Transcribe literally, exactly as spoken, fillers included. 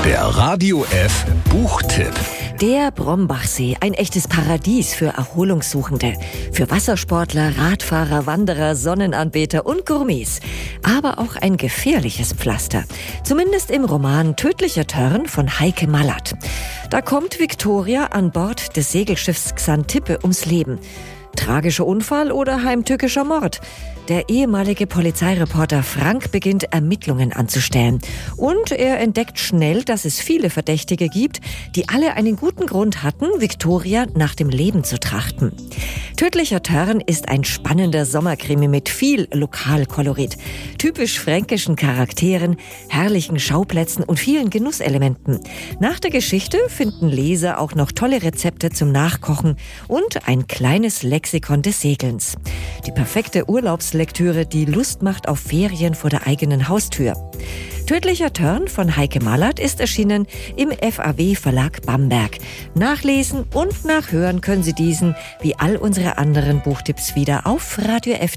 Der Radio F Buchtipp. Der Brombachsee, ein echtes Paradies für Erholungssuchende, für Wassersportler, Radfahrer, Wanderer, Sonnenanbeter und Gourmets. Aber auch ein gefährliches Pflaster. Zumindest im Roman Tödlicher Törn von Heike Mallert. Da kommt Viktoria an Bord des Segelschiffs Xantippe ums Leben. Tragischer Unfall oder heimtückischer Mord? Der ehemalige Polizeireporter Frank beginnt Ermittlungen anzustellen. Und er entdeckt schnell, dass es viele Verdächtige gibt, die alle einen guten Grund hatten, Viktoria nach dem Leben zu trachten. Tödlicher Törn ist ein spannender Sommerkrimi mit viel Lokalkolorit, typisch fränkischen Charakteren, herrlichen Schauplätzen und vielen Genusselementen. Nach der Geschichte finden Leser auch noch tolle Rezepte zum Nachkochen und ein kleines Lexikon des Segelns. Die perfekte Urlaubslektüre, die Lust macht auf Ferien vor der eigenen Haustür. Tödlicher Törn von Heike Mallert ist erschienen im F A W Verlag Bamberg. Nachlesen und nachhören können Sie diesen wie all unsere anderen Buchtipps wieder auf radio f